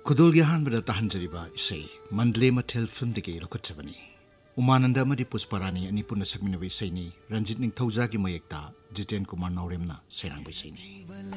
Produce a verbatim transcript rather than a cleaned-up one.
खुदोल अहानबदा ताहनजरिबा इसै मंडले मथेल फिल्मदगी लौकटबनी उमानंद अमदी पुष्परानी अनि पुनः सकमिनबा इसैनी रंजित निंगथौजागी मयेक्ता जितेन कुमार नावरेमना सैरांग इसैनी।